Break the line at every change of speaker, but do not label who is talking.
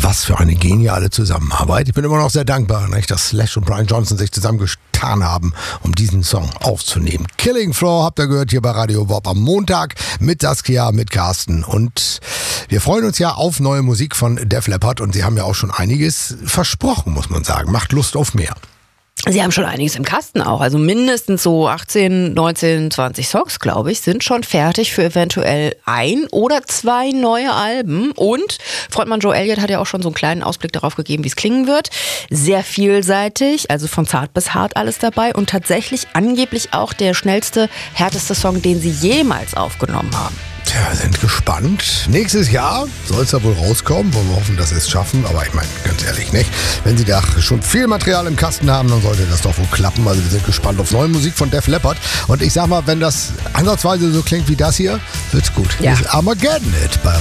Was für eine geniale Zusammenarbeit. Ich bin immer noch sehr dankbar, nicht, dass Slash und Brian Johnson sich zusammengetan haben, um diesen Song aufzunehmen. Killing Floor habt ihr gehört hier bei Radio Bob am Montag mit Saskia, mit Carsten. Und wir freuen uns ja auf neue Musik von Def Leppard und sie haben ja auch schon einiges versprochen, muss man sagen. Macht Lust auf mehr.
Sie haben schon einiges im Kasten auch, also mindestens so 18, 19, 20 Songs, glaube ich, sind schon fertig für eventuell 1 oder 2 neue Alben. Und Frontmann Joe Elliott hat ja auch schon so einen kleinen Ausblick darauf gegeben, wie es klingen wird. Sehr vielseitig, also von zart bis hart alles dabei und tatsächlich angeblich auch der schnellste, härteste Song, den sie jemals aufgenommen haben.
Tja, wir sind gespannt. Nächstes Jahr soll es ja wohl rauskommen. Wollen wir hoffen, dass sie es schaffen. Aber ich meine, ganz ehrlich, nicht? Wenn sie da schon viel Material im Kasten haben, dann sollte das doch wohl klappen. Also wir sind gespannt auf neue Musik von Def Leppard. Und ich sag mal, wenn das ansatzweise so klingt wie das hier, wird's gut.
Ja.
Armageddon It bei